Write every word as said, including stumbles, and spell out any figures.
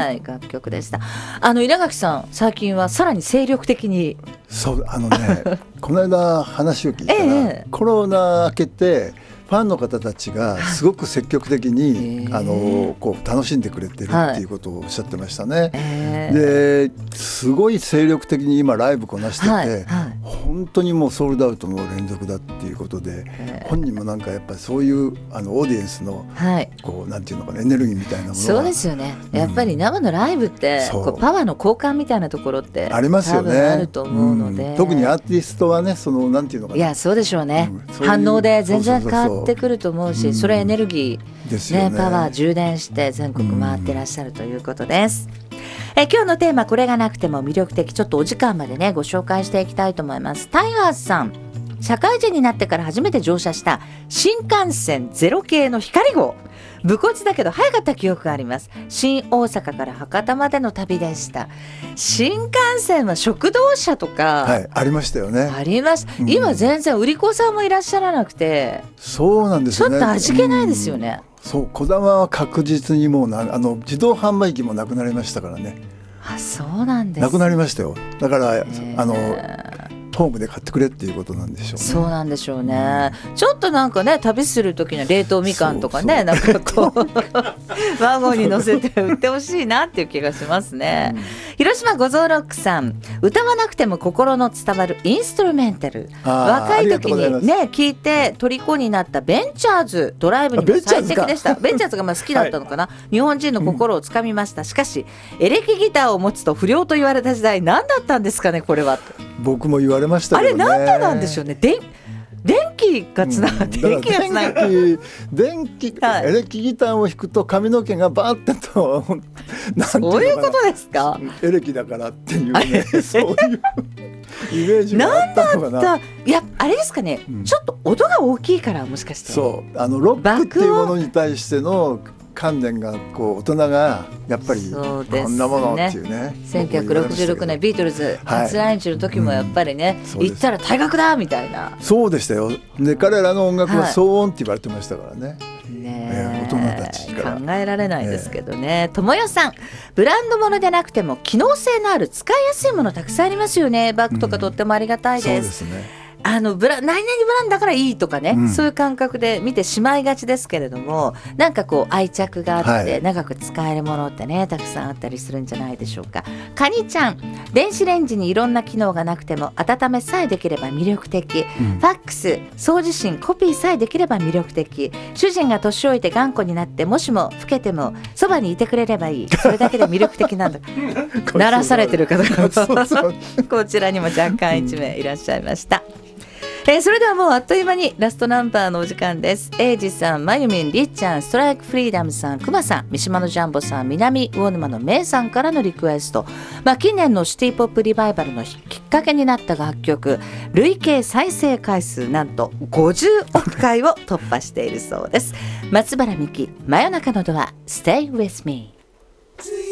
はい、楽曲でした。あの稲垣さん最近はさらに精力的に。 そうあのねこの間話を聞いたら、 ええ、 コロナ明けてファンの方たちがすごく積極的に、えー、あのこう楽しんでくれてるっていうことをおっしゃってましたね、えー、ですごい精力的に今ライブこなしてて、はいはい、本当にもうソールドアウトの連続だっていうことで、えー、本人もなんかやっぱりそういうあのオーディエンスの、はい、こうなんていうのかなエネルギーみたいなものがそうですよね、うん、やっぱり生のライブってこうパワーの交換みたいなところってありますよね。 多分あると思うので、 うん、特にアーティストはねそのなんていうのかないやそうでしょうね、うん、うう反応で全然変わってくると思うし、それエネルギー、ですよね、パワー充電して全国回ってらっしゃるということです、うん、え今日のテーマこれがなくても魅力的、ちょっとお時間までねご紹介していきたいと思います。タイガースさん、社会人になってから初めて乗車した新幹線ゼロ系の光号、武骨だけど早かった記憶があります。新大阪から博多までの旅でした。新幹線は食堂車とか、 はい、ありましたよね。 あります、うん、今全然売り子さんもいらっしゃらなくて、 そうなんですよね、 ちょっと味気ないですよね、 うん、そうこだまは確実にもうなあの自動販売機もなくなりましたからね。 あ、そうなんです、 なくなりましたよ。だからあのホームで買ってくれっていうことなんでしょうね。 そうなんでしょうね、うん、ちょっとなんかね旅する時の冷凍みかんとかね、そうそうなんかこうワゴンに乗せて売ってほしいなっていう気がしますね、うん、広島ゴゾーロックさん、歌わなくても心の伝わるインストゥルメンタル、若い時にね聞いて虜になったベンチャーズ、ドライブにも最適でした。ベンチャーズがまあ好きだったのかな、はい、日本人の心をつかみました、うん、しかしエレキギターを持つと不良と言われた時代、何だったんですかねこれは。 僕も言われましたけどね。 あれなんでなんでしょうね。で電気がつながって、うん、電気がつながって電気、はい、エレキギターを弾くと髪の毛がバーってとなんていうのかな、そういうことですか。 エレキだからっていうねそういうイメージがあったのかな。 なんだった、いやあれですかね、うん、ちょっと音が大きいからもしかして。 そうあのロックっていうものに対しての観念がこう大人がやっぱりこんなものっていうね、 せんきゅうひゃくろくじゅうろくねんビートルズ初来日の時もやっぱりね、はい、うん、行ったら退学だみたいな。 そうでしたよ、で彼らの音楽は騒音って言われてましたからね、はい、ねえー、大人たちから考えられないですけどね。ともよさん、ブランド物でなくても機能性のある使いやすいものたくさんありますよね。バッグとかとってもありがたいです、うん、そうですね。あのブラ何々ブランドだからいいとかね、うん、そういう感覚で見てしまいがちですけれども、なんかこう愛着があって長く使えるものってね、たくさんあったりするんじゃないでしょうか。カニちゃん、電子レンジにいろんな機能がなくても温めさえできれば魅力的、うん、ファックス、送受信、コピーさえできれば魅力的。主人が年老いて頑固になってもしも老けてもそばにいてくれればいい、それだけで魅力的なんだ鳴らされてる方がこちらにも若干いち名いらっしゃいました、えー、それではもうあっという間にラストナンバーのお時間です。エイジさん、まゆみん、りっちゃん、ストライクフリーダムさん、くまさん、三島のジャンボさん、南魚沼のめいさんからのリクエスト、まあ、近年のシティポップリバイバルのきっかけになった楽曲、累計再生回数なんとごじゅうおくかいを突破しているそうです。松原美樹、真夜中のドア Stay with me。